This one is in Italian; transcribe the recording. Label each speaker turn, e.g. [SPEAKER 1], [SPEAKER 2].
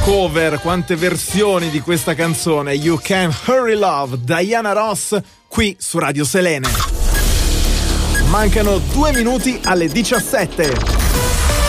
[SPEAKER 1] cover, quante versioni di questa canzone. You Can Hurry Love, Diana Ross, qui su Radio Selene. Mancano 2 minuti alle 17.